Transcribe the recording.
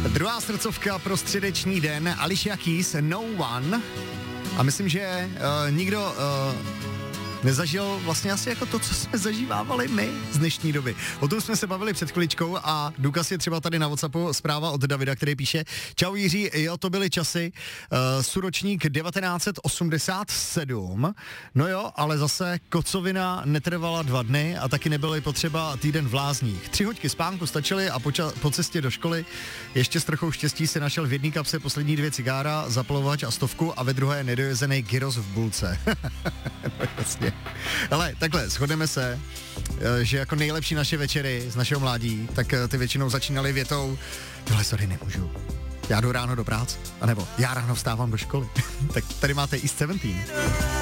Druhá srdcovka pro středeční den, Alicia Keys, No One. A myslím, že nikdo nezažil vlastně asi jako to, co jsme zažívávali my z dnešní doby. O tom jsme se bavili před chviličkou a důkaz je třeba tady na WhatsAppu zpráva od Davida, který píše: Čau Jiří, jo, to byly časy, suročník 1987, no jo, ale zase kocovina netrvala 2 dny a taky nebyly potřeba týden v lázních. 3 hoďky spánku stačily a po cestě do školy ještě s trochou štěstí se našel v jedné kapse poslední 2 cigára, zapalovač a 100 a ve druhé nedojezený gyros v bulce. No, jasně. Ale takhle, shodneme se, že jako nejlepší naše večery z našeho mládí, tak ty většinou začínaly větou: tohle sorry, nemůžu. Já jdu ráno do práce, anebo já ráno vstávám do školy. Tak tady máte East 17.